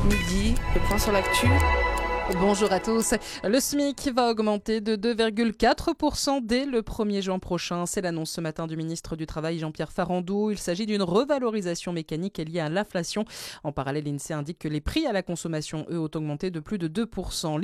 Midi, le point sur l'actu. Bonjour à tous. Le SMIC va augmenter de 2,4% dès le 1er juin prochain. C'est l'annonce ce matin du ministre du Travail Jean-Pierre Farandou. Il s'agit d'une revalorisation mécanique liée à l'inflation. En parallèle, l'INSEE indique que les prix à la consommation, eux, ont augmenté de plus de 2%.